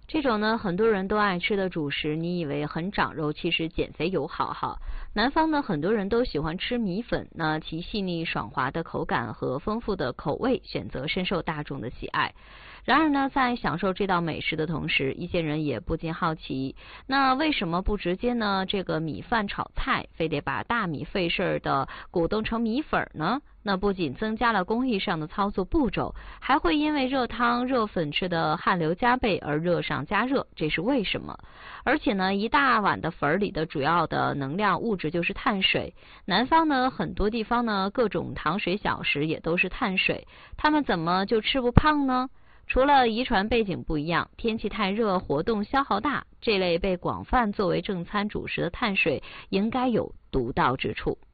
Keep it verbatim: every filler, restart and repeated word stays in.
这种呢，很多人都爱吃的主食，你以为很长肉，其实减肥友好哈。南方呢，很多人都喜欢吃米粉，那其细腻爽滑的口感和丰富的口味，选择深受大众的喜爱。然而呢，在享受这道美食的同时，一些人也不禁好奇，那为什么不直接呢这个米饭炒菜，非得把大米费事儿的鼓动成米粉呢？那不仅增加了工艺上的操作步骤，还会因为热汤热粉吃的汗流浃背而热上加热，这是为什么？而且呢，一大碗的粉里的主要的能量物质就是碳水。南方呢，很多地方呢，各种糖水小食也都是碳水，他们怎么就吃不胖呢？除了遗传背景不一样，天气太热，活动消耗大，这类被广泛作为正餐主食的碳水应该有独到之处。